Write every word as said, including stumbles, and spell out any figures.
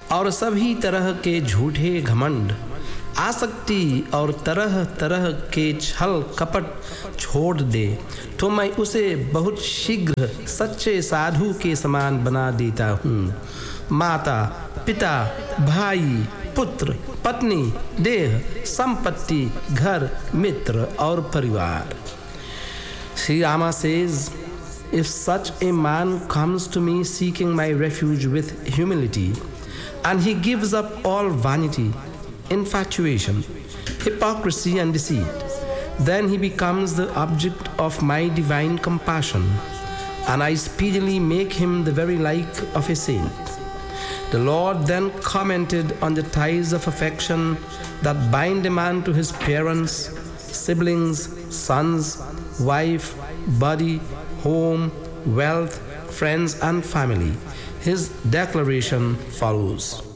और सभी तरह के झूठे घमंड, आसक्ति और तरह तरह के छल कपट छोड़ दे, तो मैं उसे बहुत शीघ्र सच्चे साधु के समान बना देता हूँ। माता, पिता, भाई, पुत्र, पत्नी, देह, संपत्ति, घर, मित्र और परिवार। Sri Rama says, if such a man comes to me seeking my refuge with humility, and he gives up all vanity, infatuation, hypocrisy and deceit, then he becomes the object of my divine compassion, and I speedily make him the very like of a saint. The Lord then commented on the ties of affection that bind a man to his parents, siblings, sons, wife, body, home, wealth, friends and family. His declaration follows.